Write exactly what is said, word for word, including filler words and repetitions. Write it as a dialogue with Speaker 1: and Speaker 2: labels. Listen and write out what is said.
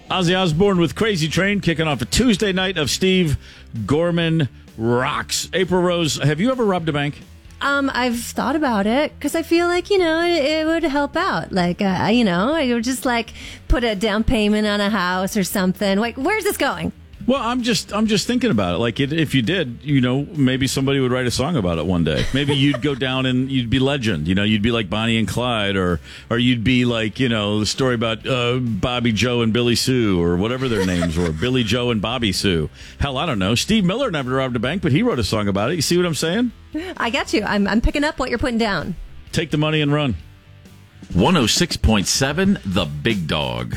Speaker 1: Ozzy Osbourne with Crazy Train kicking off a Tuesday night of Steve Gorman Rocks. April Rose, have you ever robbed a bank?
Speaker 2: Um, I've thought about it because I feel like, you know, it, it would help out. Like, uh, you know, I would just like put a down payment on a house or something. Like, where's this going?
Speaker 1: Well, I'm just I'm just thinking about it. Like, it, if you did, you know, maybe somebody would write a song about it one day. Maybe you'd go down and you'd be legend. You know, you'd be like Bonnie and Clyde, or or you'd be like, you know, the story about uh, Bobby Joe and Billy Sue, or whatever their names were, Billy Joe and Bobby Sue. Hell, I don't know. Steve Miller never robbed a bank, but he wrote a song about it. You see what I'm saying?
Speaker 2: I got you. I'm I'm picking up what you're putting down.
Speaker 1: Take the money and run.
Speaker 3: one oh six point seven The Big Dog.